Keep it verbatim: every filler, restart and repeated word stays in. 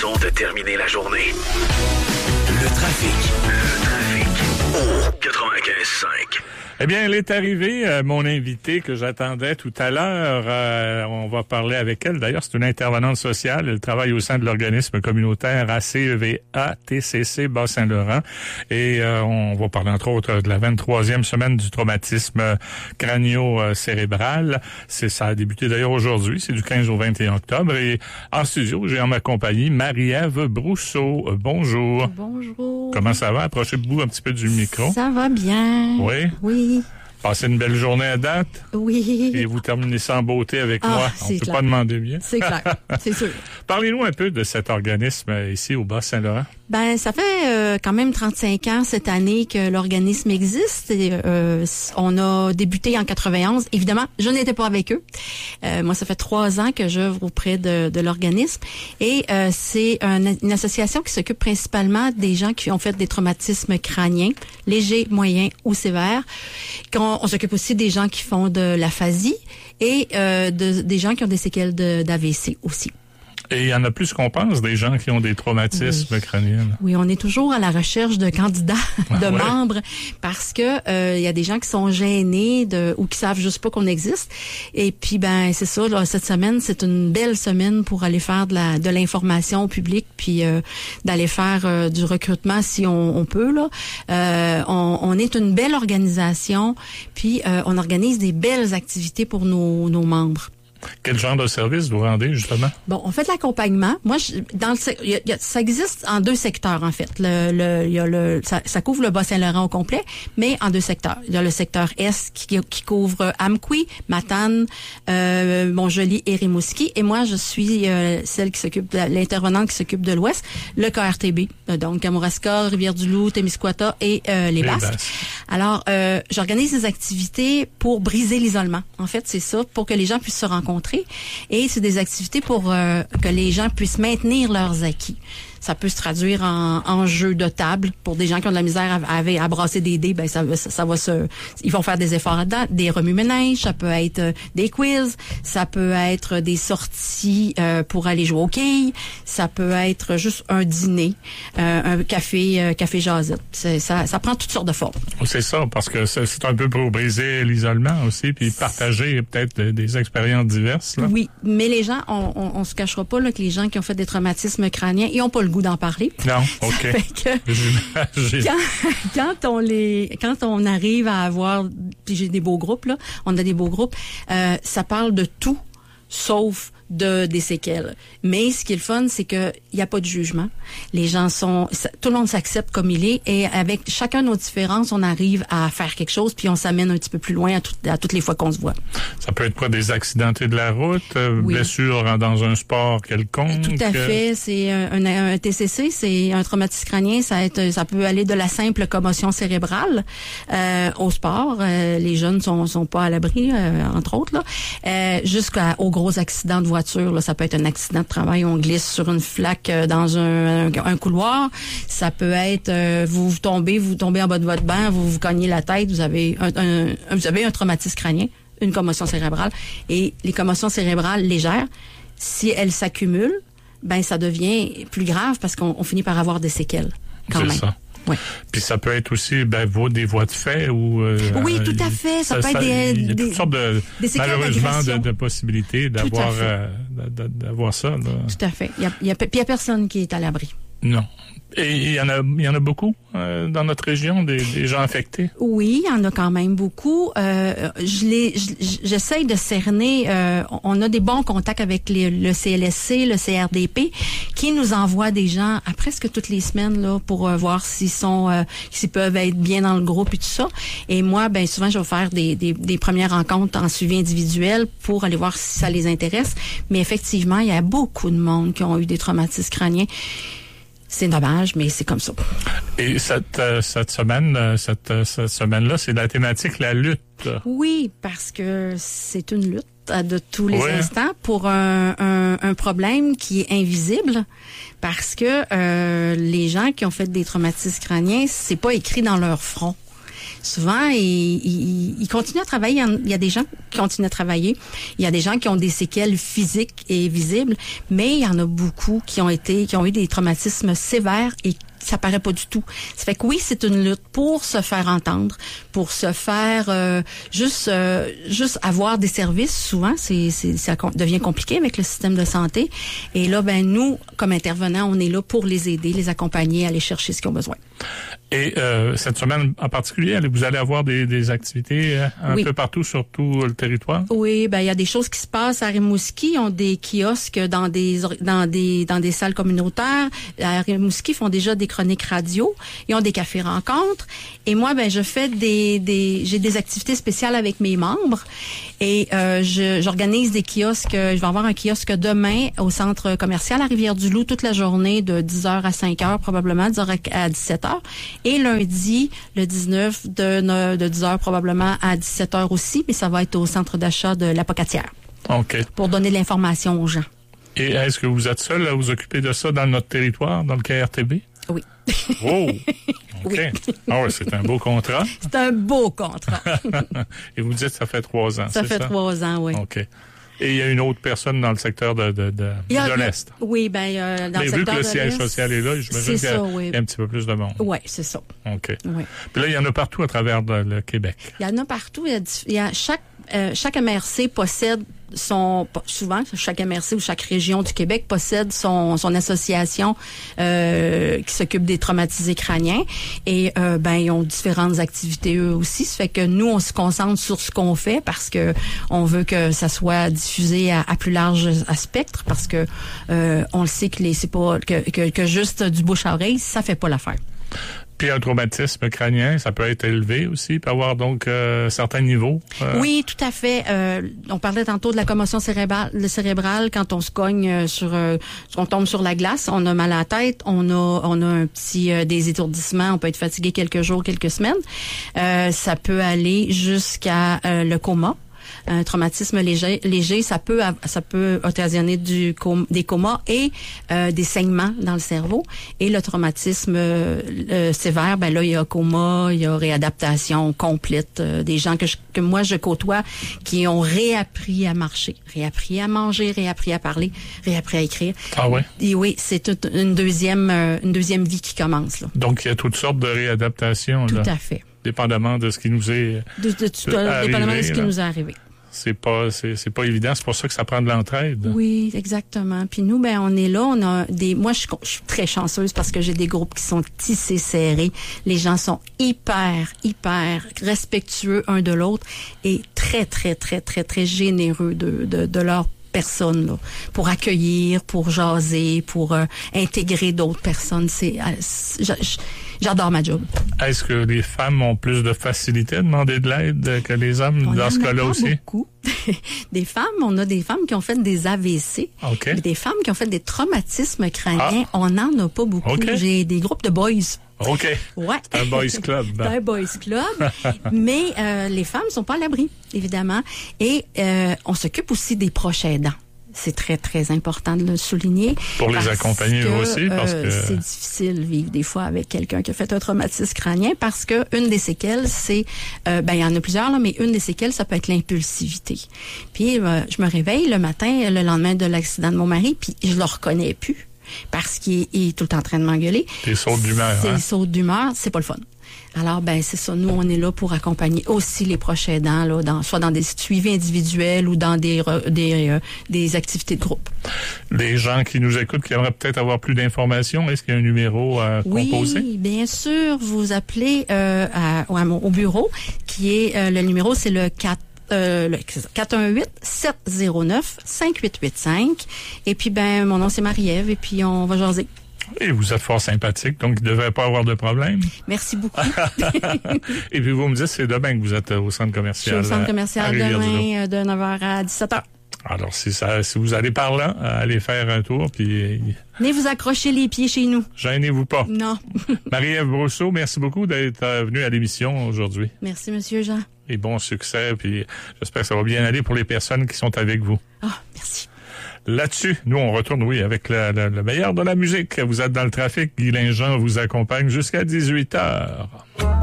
façon de terminer la journée. Le trafic. Le trafic. Au quatre-vingt-quinze cinq. Eh bien, elle est arrivée, euh, mon invitée que j'attendais tout à l'heure. Euh, on va parler avec elle. D'ailleurs, c'est une intervenante sociale. Elle travaille au sein de l'organisme communautaire A C E V A T C C Bas-Saint-Laurent. Et euh, on va parler entre autres de la vingt-troisième semaine du traumatisme crânio-cérébral. C'est, ça a débuté d'ailleurs aujourd'hui. C'est du quinze au vingt et un octobre. Et en studio, j'ai en ma compagnie Marie-Ève Brousseau. Euh, bonjour. Bonjour. Comment ça va? Approchez-vous un petit peu du micro. Ça va bien. Oui? Oui. Passez une belle journée à date. Oui. Et vous terminez ça en beauté avec ah, moi. On ne peut clair. pas demander mieux. C'est clair, c'est sûr. Parlez-nous un peu de cet organisme ici au Bas-Saint-Laurent. Ben, ça fait euh, quand même trente-cinq ans cette année que l'organisme existe. Et, euh, on a débuté en quatre-vingt-onze. Évidemment, je n'étais pas avec eux. Euh, moi, ça fait trois ans que j'œuvre auprès de, de l'organisme. Et euh, c'est un, une association qui s'occupe principalement des gens qui ont fait des traumatismes crâniens, légers, moyens ou sévères. On, on s'occupe aussi des gens qui font de l'aphasie et euh, de, des gens qui ont des séquelles de, d'A V C aussi. Et il y en a plus qu'on pense, des gens qui ont des traumatismes oui. crâniens. Oui, on est toujours à la recherche de candidats, de ah, ouais. membres, parce que il euh, y a des gens qui sont gênés de ou qui savent juste pas qu'on existe. Et puis ben c'est ça. Là, cette semaine, c'est une belle semaine pour aller faire de la de l'information au public, puis euh, d'aller faire euh, du recrutement si on, on peut. Là, euh, on, on est une belle organisation, puis euh, on organise des belles activités pour nos nos membres. Quel genre de service vous rendez, justement? Bon, on fait de l'accompagnement. Moi, je, dans le, y a, y a, ça existe en deux secteurs, en fait. Le, le, y a le, ça, ça couvre le Bas-Saint-Laurent au complet, mais en deux secteurs. Il y a le secteur Est qui, qui couvre Amqui, Matane, euh, Montjoly et Rimouski. Et moi, je suis euh, celle qui s'occupe, de, l'intervenante qui s'occupe de l'Ouest, le K R T B. Donc, Kamouraska, Rivière-du-Loup, Témiscouata et euh, les, les Basques. Basques. Alors, euh, j'organise des activités pour briser l'isolement. En fait, c'est ça, pour que les gens puissent se rencontrer. Et c'est des activités pour euh, que les gens puissent maintenir leurs acquis. Ça peut se traduire en, en jeu de table pour des gens qui ont de la misère à, à, à brasser des dés. Ben ça, ça, ça va se, ils vont faire des efforts là-dedans, des remue-ménages. Ça peut être euh, des quiz, ça peut être des sorties euh, pour aller jouer au quilles, ça peut être juste un dîner, euh, un café, euh, café jasette. C'est, ça, ça prend toutes sortes de formes. C'est ça, parce que c'est, c'est un peu pour briser l'isolement aussi, puis partager peut-être des, des expériences diverses. Là. Oui, mais les gens, on, on, on se cachera pas là que les gens qui ont fait des traumatismes crâniens, ils ont pas le goût d'en parler. Non, ok. Ça fait que quand, quand on les, quand on arrive à avoir, puis j'ai des beaux groupes là, on a des beaux groupes, euh, ça parle de tout sauf de des séquelles. Mais ce qui est le fun, c'est que il y a pas de jugement. Les gens sont, ça, tout le monde s'accepte comme il est, et avec chacun nos différences, on arrive à faire quelque chose, puis on s'amène un petit peu plus loin à, tout, à toutes les fois qu'on se voit. Ça peut être quoi, des accidentés de la route, euh, oui. blessures dans un sport quelconque. Tout à fait. C'est un, un, un T C C, c'est un traumatisme crânien. Ça, être, ça peut aller de la simple commotion cérébrale euh, au sport. Euh, les jeunes sont sont pas à l'abri, euh, entre autres là, euh, jusqu'aux gros accidents de voiture. Là, ça peut être un accident de travail, on glisse sur une flaque euh, dans un, un, un couloir. Ça peut être euh, vous, vous tombez, vous tombez en bas de votre banc, vous vous cognez la tête, vous avez un, un, un vous avez un traumatisme crânien, une commotion cérébrale. Et les commotions cérébrales légères, si elles s'accumulent, ben ça devient plus grave parce qu'on on finit par avoir des séquelles quand C'est même. Ça. Oui. Puis ça peut être aussi ben, des voies de fait ou euh, oui, tout à fait. Ça, ça peut ça, être des, il y a des, toutes sortes de malheureusement de, de possibilités d'avoir euh, d'avoir ça. Là. Tout à fait. Il y a, il y a, puis il y a personne qui est à l'abri. Non. Et il y en a, il y en a beaucoup euh, dans notre région, des, des gens affectés. Oui, il y en a quand même beaucoup. Euh, je les, j'essaye de cerner. Euh, on a des bons contacts avec les, le C L S C, le C R D P, qui nous envoient des gens à presque toutes les semaines là pour euh, voir s'ils sont, euh, s'ils peuvent être bien dans le groupe et tout ça. Et moi, ben souvent, je vais faire des, des, des premières rencontres en suivi individuel pour aller voir si ça les intéresse. Mais effectivement, il y a beaucoup de monde qui ont eu des traumatismes crâniens. C'est dommage, mais c'est comme ça. Et cette, euh, cette semaine, cette, cette semaine-là, c'est la thématique la lutte. Oui, parce que c'est une lutte de tous les oui. instants pour un, un, un problème qui est invisible, parce que euh, les gens qui ont fait des traumatismes crâniens, c'est pas écrit dans leur front. souvent, ils, ils, ils continuent à travailler. Il y a des gens qui continuent à travailler. Il y a des gens qui ont des séquelles physiques et visibles, mais il y en a beaucoup qui ont été, qui ont eu des traumatismes sévères et ça paraît pas du tout. Ça fait que oui, c'est une lutte pour se faire entendre, pour se faire euh, juste euh, juste avoir des services. Souvent, c'est, c'est ça devient compliqué avec le système de santé. Et là, ben nous, comme intervenants, on est là pour les aider, les accompagner, aller chercher ce qu'ils ont besoin. Et euh, cette semaine en particulier, vous allez avoir des, des activités euh, un oui. peu partout sur tout le territoire? Oui, ben il y a des choses qui se passent à Rimouski. Ils ont des kiosques dans des dans des dans des salles communautaires. À Rimouski, ils font déjà des chroniques radio. Ils ont des cafés rencontres. Et moi, ben je fais des des j'ai des activités spéciales avec mes membres. Et euh, je, j'organise des kiosques. Je vais avoir un kiosque demain au centre commercial à Rivière-du-Loup toute la journée de dix heures à cinq heures probablement, dix heures à dix-sept heures. Et lundi, le dix-neuf, de, de dix heures probablement à dix-sept heures aussi, mais ça va être au centre d'achat de l'Apocatière. OK. Pour donner de l'information aux gens. Et est-ce que vous êtes seul à vous occuper de ça dans notre territoire, dans le K R T B? Oui. Oh! OK. Oui. Ah ouais, c'est un beau contrat. C'est un beau contrat. Et vous dites que ça fait trois ans, ça c'est fait ça? Ça fait trois ans, oui. OK. Et il y a une autre personne dans le secteur de, de, de, il y a, de l'Est. Oui, ben euh, dans mais le vu secteur que le de siège l'Est, social est là, j'imagine qu'il y a, oui. il y a un petit peu plus de monde. Oui, c'est ça. OK. Oui. Puis là, il y en a partout à travers de, le Québec. Il y en a partout. Il y a, il y a chaque euh, chaque M R C possède son souvent chaque M R C ou chaque région du Québec possède son son association euh, qui s'occupe des traumatisés crâniens et euh, ben ils ont différentes activités eux aussi. Ça fait que nous on se concentre sur ce qu'on fait parce que on veut que ça soit diffusé à, à plus large spectre parce que euh, on le sait que les c'est pas que, que que juste du bouche à oreille ça fait pas l'affaire. Puis un traumatisme crânien, ça peut être élevé aussi, peut avoir donc euh, certains niveaux. Euh... Oui, tout à fait. Euh, on parlait tantôt de la commotion cérébrale, le cérébral quand on se cogne sur, euh, on tombe sur la glace, on a mal à la tête, on a, on a un petit euh, des étourdissements, on peut être fatigué quelques jours, quelques semaines. Euh, ça peut aller jusqu'à euh, le coma. Un traumatisme léger, léger, ça peut ça peut occasionner du com- des comas et euh, des saignements dans le cerveau. Et le traumatisme euh, sévère, ben là il y a coma, il y a réadaptation complète. Euh, des gens que je, que moi je côtoie qui ont réappris à marcher, réappris à manger, réappris à parler, réappris à écrire. Ah ouais. Et oui, c'est toute une deuxième euh, une deuxième vie qui commence là. Donc il y a toutes sortes de réadaptations. Tout là, à fait. Dépendamment de ce qui nous est de, de, de, arrivé, dépendamment de ce qui là. nous est arrivé. C'est pas, c'est, c'est pas évident. C'est pour ça que ça prend de l'entraide. Oui, exactement. Puis nous, ben, on est là. On a des. Moi, je suis, je suis très chanceuse parce que j'ai des groupes qui sont tissés serrés. Les gens sont hyper, hyper respectueux un de l'autre et très, très, très, très, très généreux de, de, de leur personne là, pour accueillir, pour jaser, pour euh, intégrer d'autres personnes. C'est, c'est j'adore ma job. Est-ce que les femmes ont plus de facilité à demander de l'aide que les hommes on dans ce cas-là aussi? Beaucoup. Des femmes, on a des femmes qui ont fait des A V C, okay. mais des femmes qui ont fait des traumatismes crâniens, ah. on n'en a pas beaucoup. Okay. J'ai des groupes de boys. OK. Ouais. C'est un boys club. C'est un boys club. Mais euh, les femmes sont pas à l'abri, évidemment. Et euh, on s'occupe aussi des proches aidants. C'est très, très important de le souligner. Pour les accompagner que, aussi, parce euh, que... c'est difficile de vivre des fois avec quelqu'un qui a fait un traumatisme crânien parce que une des séquelles, c'est... Euh, ben, il y en a plusieurs, là, mais une des séquelles, ça peut être l'impulsivité. Puis, euh, je me réveille le matin, le lendemain de l'accident de mon mari, puis je le reconnais plus parce qu'il est, il est tout le temps en train de m'engueuler. Des sautes d'humeur, C'est hein? des sautes d'humeur, c'est pas le fun. Alors, ben c'est ça. Nous, on est là pour accompagner aussi les proches aidants, là, dans, soit dans des suivis individuels ou dans des des, euh, des activités de groupe. Les gens qui nous écoutent, qui aimeraient peut-être avoir plus d'informations, est-ce qu'il y a un numéro à oui, composer? Oui, bien sûr. Vous appelez euh, à, à mon, au bureau, qui est euh, le numéro, c'est le quatre. Euh, le quatre un huit, sept zéro neuf, cinq huit huit cinq. Et puis, ben, mon nom, c'est Marie-Ève, et puis on va jaser. Et vous êtes fort sympathique, donc il ne devrait pas avoir de problème. Merci beaucoup. Et puis vous me dites, c'est demain que vous êtes au centre commercial. Je suis au centre commercial demain de neuf heures à dix-sept heures. Alors, si, ça, si vous allez par là, allez faire un tour, puis... Venez vous accrocher les pieds chez nous. Gênez-vous pas. Non. Marie-Ève Brousseau, merci beaucoup d'être venue à l'émission aujourd'hui. Merci, Monsieur Jean. Et bon succès, puis j'espère que ça va bien aller pour les personnes qui sont avec vous. Ah, oh, merci. Là-dessus, nous, on retourne, oui, avec le, le, le meilleur de la musique. Vous êtes dans le trafic. Guy Linjean vous accompagne jusqu'à dix-huit heures.